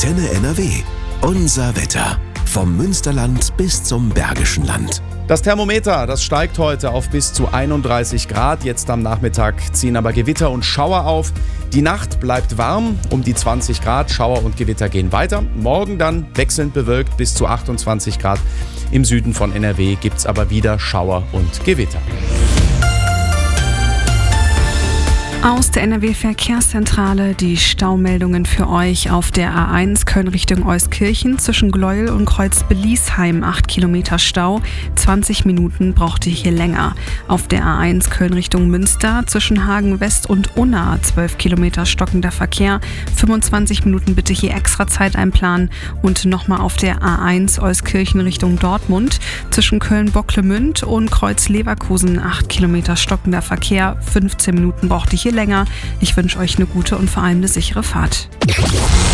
Antenne NRW. Unser Wetter. Vom Münsterland bis zum Bergischen Land. Das Thermometer, das steigt heute auf bis zu 31 Grad. Jetzt am Nachmittag ziehen aber Gewitter und Schauer auf. Die Nacht bleibt warm, um die 20 Grad. Schauer und Gewitter gehen weiter. Morgen dann wechselnd bewölkt bis zu 28 Grad. Im Süden von NRW gibt es aber wieder Schauer und Gewitter. Aus der NRW-Verkehrszentrale die Staumeldungen für euch auf der A1 Köln Richtung Euskirchen zwischen Gleuel und Kreuz-Beliesheim 8 Kilometer Stau, 20 Minuten braucht ihr hier länger. Auf der A1 Köln Richtung Münster zwischen Hagen West und Unna 12 Kilometer stockender Verkehr, 25 Minuten bitte hier extra Zeit einplanen. Und nochmal auf der A1 Euskirchen Richtung Dortmund zwischen Köln-Bocklemünd und Kreuz-Leverkusen 8 Kilometer stockender Verkehr, 15 Minuten braucht ihr hier länger. Ich wünsche euch eine gute und vor allem eine sichere Fahrt.